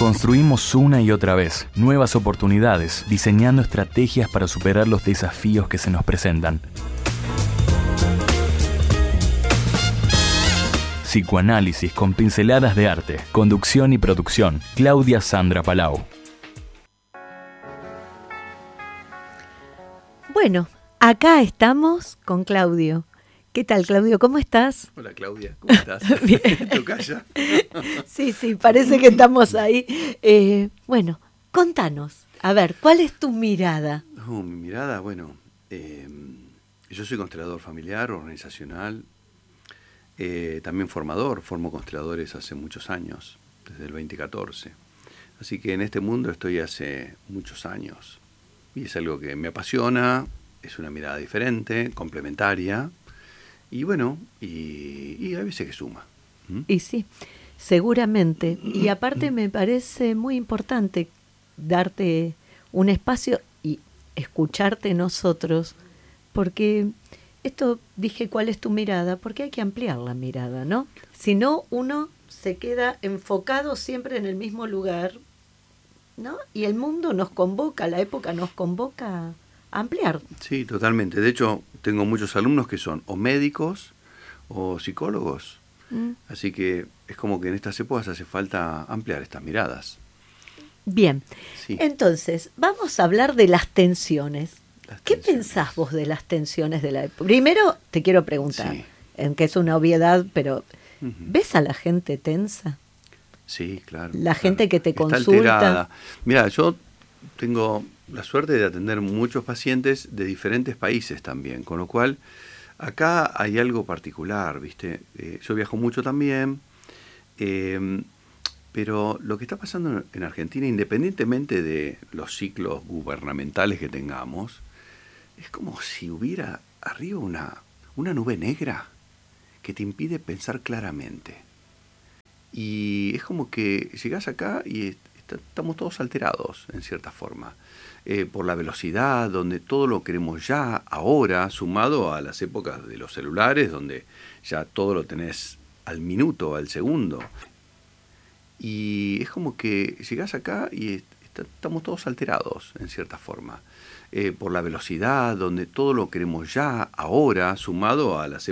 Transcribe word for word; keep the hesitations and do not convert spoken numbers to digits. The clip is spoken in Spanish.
Construimos una y otra vez nuevas oportunidades, diseñando estrategias para superar los desafíos que se nos presentan. Psicoanálisis con pinceladas de arte, conducción y producción, Claudia Sandra Palau. Bueno, acá estamos con Claudio. ¿Qué tal, Claudio? ¿Cómo estás? Hola, Claudia. ¿Cómo estás? Bien. ¿Tocaya? Sí, sí, parece que estamos ahí. Eh, bueno, contanos. A ver, ¿cuál es tu mirada? No, mi mirada, bueno, eh, yo soy constelador familiar, organizacional, eh, también formador. Formo consteladores hace muchos años, desde el veinte catorce. Así que en este mundo estoy hace muchos años. Y es algo que me apasiona, es una mirada diferente, complementaria. Y bueno, y, y a veces que suma. ¿Mm? Y sí, seguramente. Y aparte me parece muy importante darte un espacio y escucharte nosotros, porque esto dije, ¿cuál es tu mirada? Porque hay que ampliar la mirada, ¿no? Si no, uno se queda enfocado siempre en el mismo lugar, ¿no? Y el mundo nos convoca, la época nos convoca a ampliar. Sí, totalmente. De hecho, tengo muchos alumnos que son o médicos o psicólogos. Mm. Así que es como que en estas épocas hace falta ampliar estas miradas. Bien. Sí. Entonces, vamos a hablar de las tensiones. Las ¿Qué tensiones. Pensás vos de las tensiones de la época? Primero te quiero preguntar, sí. en que es una obviedad, pero uh-huh. ¿ves a la gente tensa? Sí, claro. La claro. gente que te Está consulta. Alterada. Mira, yo tengo la suerte de atender muchos pacientes de diferentes países también, con lo cual acá hay algo particular, ¿viste? Eh, yo viajo mucho también, eh, pero lo que está pasando en Argentina, independientemente de los ciclos gubernamentales que tengamos, es como si hubiera arriba una, una nube negra que te impide pensar claramente. Y es como que llegás acá y est- estamos todos alterados, en cierta forma. Eh, por la velocidad, donde todo lo queremos ya, ahora, sumado a las épocas de los celulares, donde ya todo lo tenés al minuto, al segundo. Y es como que llegás acá y est- estamos todos alterados, en cierta forma. Eh, por la velocidad, donde todo lo queremos ya, ahora, sumado a las épocas